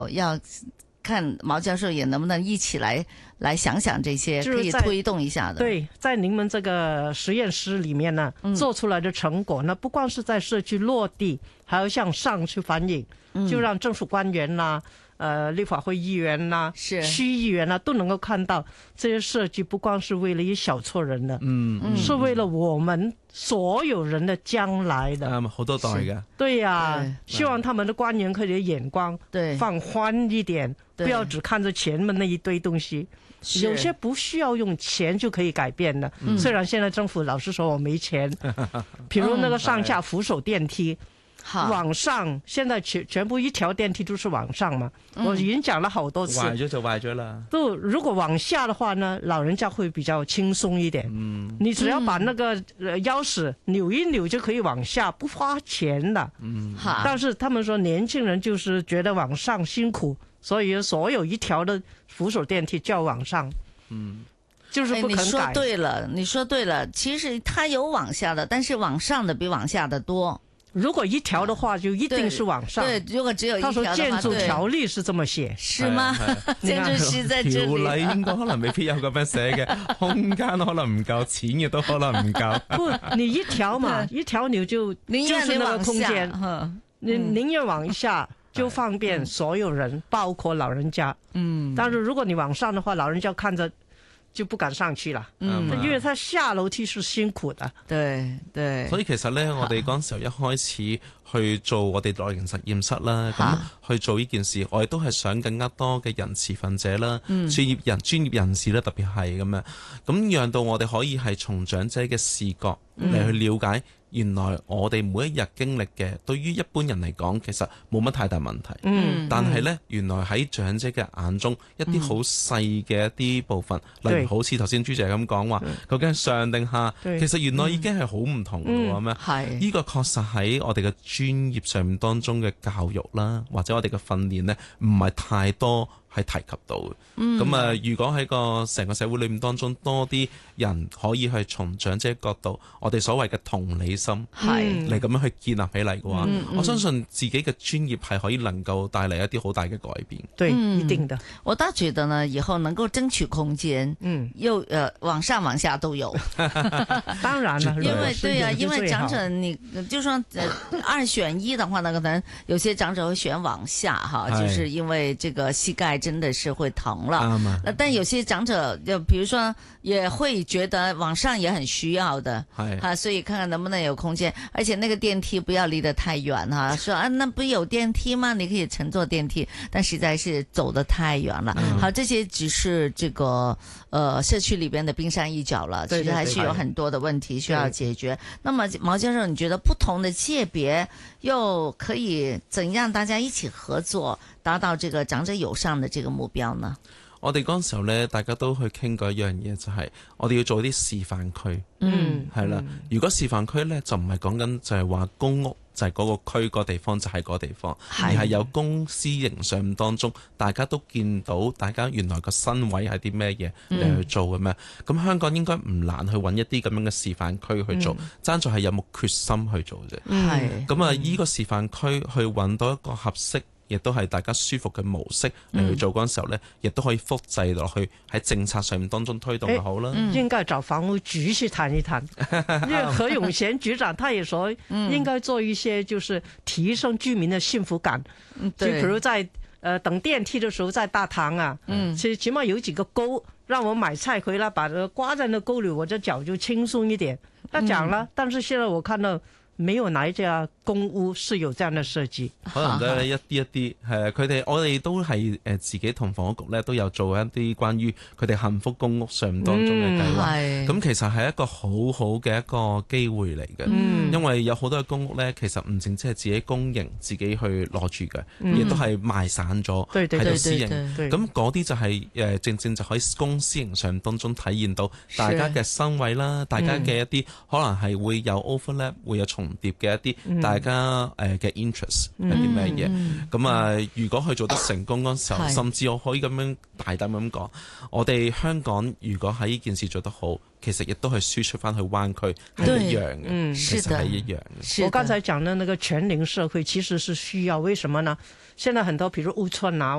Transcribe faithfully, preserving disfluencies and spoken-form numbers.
要看毛教授也能不能一起来来想想这些，可以推动一下的。 对，在您们这个实验室里面呢，嗯、做出来的成果呢，不光是在社区落地，还要向上去反映，嗯、就让政府官员啦、呃，立法会议员啦、 是区议员啦，都能夠看到這些設計不光是為了一小撮人的，嗯，是為了我們所有人的將來的。 啱、嗯，好多代嘅。 對呀、啊，希望他們的官員可以眼光放寬一點，不要只看着前面那一堆東西。有些不需要用錢就可以改變的。嗯、雖然現在政府老是說我沒錢，比如那個上下扶手電梯。往上，現在全全部一條電梯都是往上嘛，嗯、我已經講了好多次。 壞咗就壞咗啦。 都如果往下的話呢，老人家會比較輕鬆一點。嗯，你只要把那個鑰匙扭一扭就可以往下，不花錢的。嗯，但是他們說年輕人就是覺得往上辛苦，所以所有一條的扶手電梯就要往上。嗯。就是不肯改。 哎，你說對了，你說對了。其實它有往下的，但是往上的比往下的多。 如果一條的話，就一定是往上。 對，對，如果只有一條的話， 他說建築條例是這麼寫， 是嗎？建築師在這裡。 條例應該可能未必有咁樣寫嘅，空間可能唔夠，錢亦都可能唔夠。 不，你一條嘛，一條你就就是那個空間，你寧願往下就方便所有人，包括老人家。嗯，但是如果你往上的話，老人家看着就不敢上去了，嗯，因為他下樓梯是辛苦的。 對對， 所以其實咧，我哋嗰陣時候一開始去做我哋內型實驗室啦，咁去做呢件事，我哋都係想更加多嘅人持份者啦，專、嗯、業人專業人士咧，特別係咁樣，咁讓到我哋可以係從長者嘅視覺嚟去了解。原來我哋每一日經歷嘅，對於一般人嚟講，其實冇乜太大問題。嗯，但係呢，原來喺長者嘅眼中，一啲好細嘅一啲部分，嗯、例如好似頭先朱姐咁講話，究竟係上定下，其實原來已經係好唔同嘅喎咩？係、嗯，呢個確實喺我哋嘅專業上面當中嘅教育啦，或者我哋嘅訓練呢，唔係太多係提及到嘅。咁、嗯、啊，如果喺個成個社會裏面當中多啲人可以去從長者角度，我哋所謂嘅同理心係嚟咁樣去建立起嚟嘅話、嗯嗯，我相信自己嘅專業係可以能夠帶嚟一啲好大嘅改變。 對，一定的。 我倒覺得呢，以後能夠爭取空間，嗯，又呃往上往下都有。 當然了， 因為對啊，因為長者你就算二選一的話呢，可能有些長者會選往下哈，就是因為這個膝蓋真的是會疼了。但有些長者就比如說也會覺得往上也很需要的，哈，所以看看能不能有空間，而且那個電梯不要離得太遠哈。說啊，那不有電梯嗎？你可以乘坐電梯，但實在是走得太遠了。嗯、好，這些只是這個呃社區裏邊的冰山一角了，其實還是有很多的問題需要解決。那麼毛教授，你覺得不同的界別又可以怎樣大家一起合作，達到這個長者友善的這個目標呢？ 我哋嗰陣時候咧，大家都去傾過一樣嘢，就係、是、我哋要做啲示範區。嗯，係啦。如果示範區咧，就唔係講緊就係話公屋就係嗰個區個地方就係嗰個地方，而係有公私營上當中，大家都見到大家原來個身位係啲咩嘢嚟去做嘅咩？咁、嗯、香港應該唔難去揾一啲咁樣嘅示範區去做，爭在係有冇決心去做啫。係。咁啊，依個示範區去揾到一個合適，亦都係大家舒服嘅模式嚟去做嗰陣時候呢，亦、嗯、都可以複製落去喺政策上面當中推動就好啦。 應該找房屋局去談一談，因為何永賢局長他也說應該做一些就是提升居民的幸福感，嗯、就比如在呃等電梯的時候在大堂啊，嗯，其實起碼有幾個溝，讓我買菜回來把它掛在那溝裏，我的腳就輕鬆一點。他講了、嗯，但是現在我看到沒有哪一家公屋是有這樣的設計， 可能都係一啲一啲，係佢哋我哋都係誒自己同房屋局咧都有做一啲關於佢哋幸福公屋上當中嘅計劃，咁、嗯、其實係一個好好嘅一個機會嚟嘅、嗯，因為有好多嘅公屋咧，其實唔淨止係自己公營自己去攞住嘅，亦、嗯、都係賣散咗喺度私營，咁嗰啲就係誒正正就可以公私營上當中體現到大家嘅身位啦，大家嘅一啲可能係會有 overlap 會有重疊嘅一啲大家誒嘅 interest 係啲咩嘢。咁啊，如果佢做得成功嗰時候，甚至我可以咁樣大膽咁講，我哋香港如果喺呢件事做得好，其實亦都係輸出翻去灣區係一樣嘅， 嗯， 其實係一樣嘅。 我剛才講的那個全齡社會其實是需要，為什麼呢？現在很多，譬如屋邨啊。